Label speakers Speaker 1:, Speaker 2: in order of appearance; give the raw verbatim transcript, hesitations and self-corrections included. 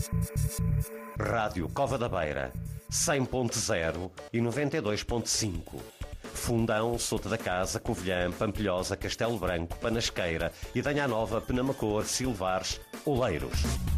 Speaker 1: Rádio Cova da Beira, cem ponto zero e noventa e dois ponto cinco. Fundão, Soto da Casa, Covilhã, Pampilhosa, Castelo Branco, Panasqueira, Idanha Nova, Penamacor, Silvares, Oleiros.